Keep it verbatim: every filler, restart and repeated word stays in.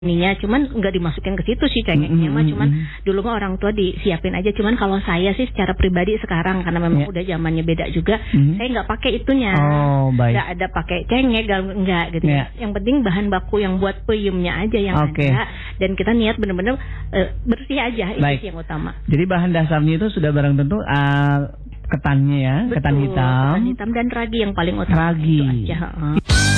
ininya, cuman nggak dimasukin ke situ sih cengeknya, mm-hmm. mah cuman dulu mah orang tua disiapin aja. Cuman kalau saya sih secara pribadi sekarang karena memang yeah. udah zamannya beda juga, mm-hmm. saya nggak pakai itunya, oh, nggak ada pakai cengek, nggak gitu. Yeah. Yang penting bahan baku yang buat peyemnya aja yang okay. ada, dan kita niat bener-bener uh, bersih aja, itu yang utama. Jadi bahan dasarnya itu sudah barang tentu uh, ketannya ya, betul, ketan hitam, ketan hitam dan ragi yang paling utama. Ragi. Itu aja. Uh.